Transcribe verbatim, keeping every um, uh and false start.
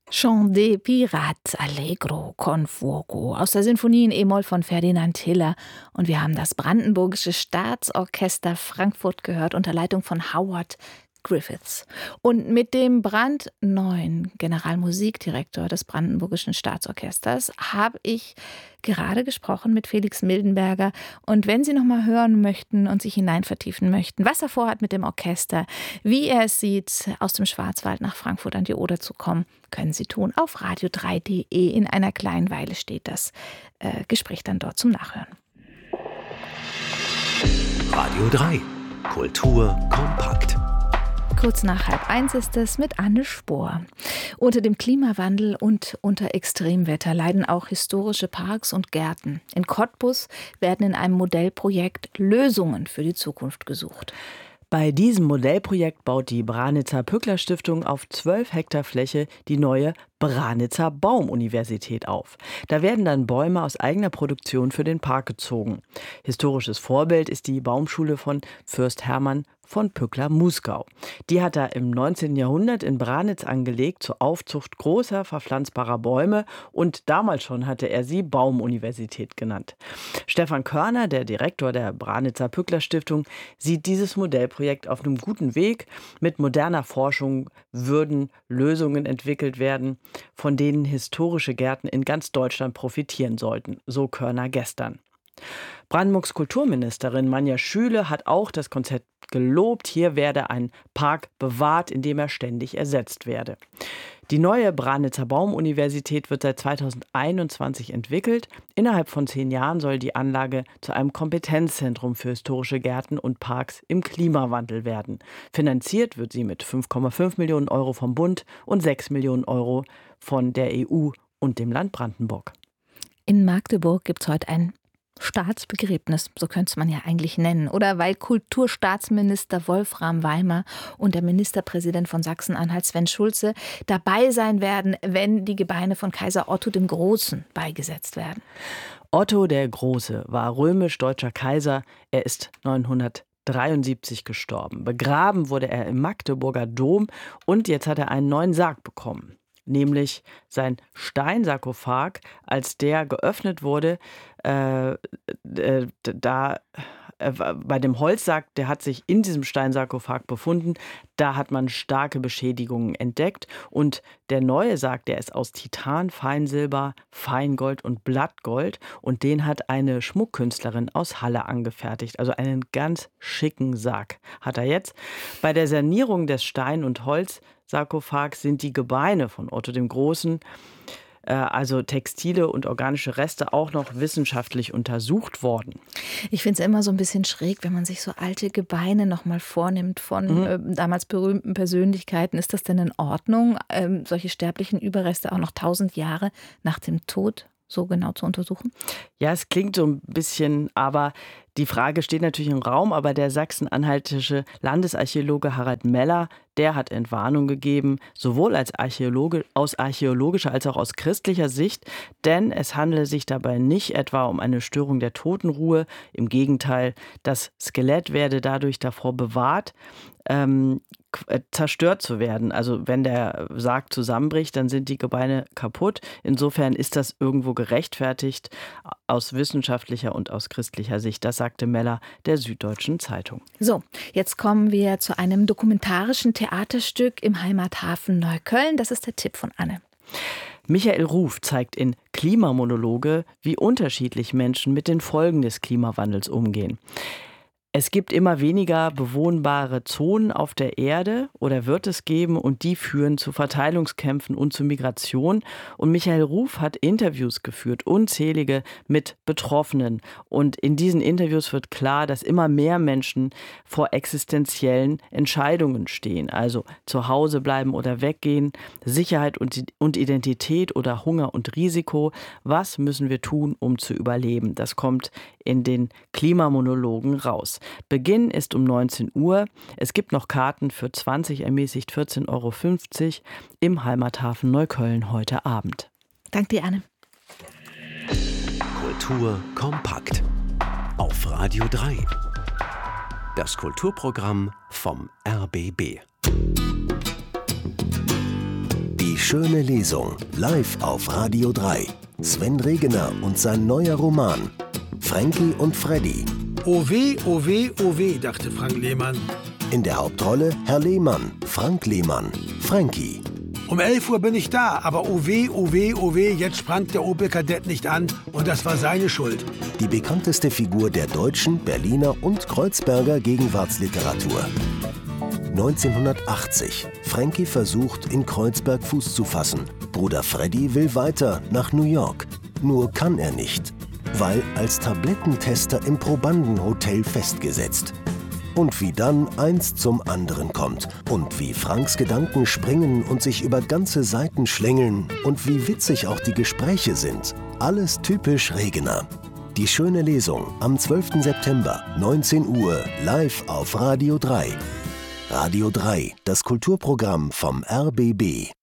Chant des Pirates Allegro con Fuoco aus der Sinfonie in E-Moll von Ferdinand Hiller. Und wir haben das Brandenburgische Staatsorchester Frankfurt gehört unter Leitung von Howard Griffiths. Und mit dem brandneuen Generalmusikdirektor des Brandenburgischen Staatsorchesters habe ich gerade gesprochen mit Felix Mildenberger. Und wenn Sie noch mal hören möchten und sich hinein vertiefen möchten, was er vorhat mit dem Orchester, wie er es sieht, aus dem Schwarzwald nach Frankfurt an die Oder zu kommen, können Sie tun auf radio drei punkt de. In einer kleinen Weile steht das äh, Gespräch dann dort zum Nachhören. Radio drei. Kultur kompakt. Kurz nach halb eins ist es mit Anne Spohr. Unter dem Klimawandel und unter Extremwetter leiden auch historische Parks und Gärten. In Cottbus werden in einem Modellprojekt Lösungen für die Zukunft gesucht. Bei diesem Modellprojekt baut die Branitzer-Pückler-Stiftung auf zwölf Hektar Fläche die neue Branitzer Baumuniversität auf. Da werden dann Bäume aus eigener Produktion für den Park gezogen. Historisches Vorbild ist die Baumschule von Fürst Hermann von Pückler-Muskau. Die hat er im neunzehnten Jahrhundert in Branitz angelegt zur Aufzucht großer verpflanzbarer Bäume und damals schon hatte er sie Baumuniversität genannt. Stefan Körner, der Direktor der Branitzer Pückler-Stiftung, sieht dieses Modellprojekt auf einem guten Weg. Mit moderner Forschung würden Lösungen entwickelt werden, von denen historische Gärten in ganz Deutschland profitieren sollten, so Körner gestern. Brandenburgs Kulturministerin Manja Schüle hat auch das Konzept gelobt. Hier werde ein Park bewahrt, in dem er ständig ersetzt werde. Die neue Branitzer Baumuniversität wird seit zweitausendeinundzwanzig entwickelt. Innerhalb von zehn Jahren soll die Anlage zu einem Kompetenzzentrum für historische Gärten und Parks im Klimawandel werden. Finanziert wird sie mit fünf Komma fünf Millionen Euro vom Bund und sechs Millionen Euro von der E U und dem Land Brandenburg. In Magdeburg gibt es heute ein Staatsbegräbnis, so könnte es man ja eigentlich nennen. Oder weil Kulturstaatsminister Wolfram Weimer und der Ministerpräsident von Sachsen-Anhalt Sven Schulze dabei sein werden, wenn die Gebeine von Kaiser Otto dem Großen beigesetzt werden. Otto der Große war römisch-deutscher Kaiser. Er ist neunzehnhundertdreiundsiebzig gestorben. Begraben wurde er im Magdeburger Dom und jetzt hat er einen neuen Sarg bekommen. Nämlich sein Steinsarkophag, als der geöffnet wurde, äh, äh, da äh, bei dem Holzsarg, der hat sich in diesem Steinsarkophag befunden, da hat man starke Beschädigungen entdeckt und der neue Sarg, der ist aus Titan, Feinsilber, Feingold und Blattgold und den hat eine Schmuckkünstlerin aus Halle angefertigt, also einen ganz schicken Sarg hat er jetzt. Bei der Sanierung des Stein- und Holzsarkophags sind die Gebeine von Otto dem Großen, also textile und organische Reste, auch noch wissenschaftlich untersucht worden. Ich finde es immer so ein bisschen schräg, wenn man sich so alte Gebeine noch mal vornimmt von mhm. äh, damals berühmten Persönlichkeiten. Ist das denn in Ordnung, ähm, solche sterblichen Überreste auch noch tausend Jahre nach dem Tod so genau zu untersuchen? Ja, es klingt so ein bisschen, aber die Frage steht natürlich im Raum, aber der sachsen-anhaltische Landesarchäologe Harald Meller, der hat Entwarnung gegeben, sowohl als Archäologe, aus archäologischer als auch aus christlicher Sicht, denn es handele sich dabei nicht etwa um eine Störung der Totenruhe. Im Gegenteil, das Skelett werde dadurch davor bewahrt, ähm, zerstört zu werden. Also wenn der Sarg zusammenbricht, dann sind die Gebeine kaputt. Insofern ist das irgendwo gerechtfertigt aus wissenschaftlicher und aus christlicher Sicht. Das sagte Meller der Süddeutschen Zeitung. So, jetzt kommen wir zu einem dokumentarischen Theaterstück im Heimathafen Neukölln. Das ist der Tipp von Anne. Michael Ruf zeigt in Klimamonologe, wie unterschiedlich Menschen mit den Folgen des Klimawandels umgehen. Es gibt immer weniger bewohnbare Zonen auf der Erde oder wird es geben und die führen zu Verteilungskämpfen und zu Migration. Und Michael Ruf hat Interviews geführt, unzählige mit Betroffenen. Und in diesen Interviews wird klar, dass immer mehr Menschen vor existenziellen Entscheidungen stehen. Also zu Hause bleiben oder weggehen, Sicherheit und Identität oder Hunger und Risiko. Was müssen wir tun, um zu überleben? Das kommt in den Klimamonologen raus. Beginn ist um neunzehn Uhr. Es gibt noch Karten für zwanzig ermäßigt vierzehn Euro fünfzig im Heimathafen Neukölln heute Abend. Danke dir, Anne. Kultur kompakt auf Radio drei. Das Kulturprogramm vom R B B. Die Die schöne Lesung, live auf Radio drei. Sven Regener und sein neuer Roman. Frankie und Freddy. Oh weh, oh weh, oh weh, dachte Frank Lehmann. In der Hauptrolle Herr Lehmann, Frank Lehmann, Frankie. Um elf Uhr bin ich da, aber oh weh, oh weh, oh weh, jetzt sprang der Opel Kadett nicht an und das war seine Schuld. Die bekannteste Figur der deutschen, Berliner und Kreuzberger Gegenwartsliteratur. neunzehnhundertachtzig. Frankie versucht, in Kreuzberg Fuß zu fassen. Bruder Freddy will weiter nach New York. Nur kann er nicht, weil als Tablettentester im Probandenhotel festgesetzt. Und wie dann eins zum anderen kommt. Und wie Franks Gedanken springen und sich über ganze Seiten schlängeln. Und wie witzig auch die Gespräche sind. Alles typisch Regener. Die schöne Lesung am zwölften September, neunzehn Uhr, live auf Radio drei. Radio drei, das Kulturprogramm vom R B B.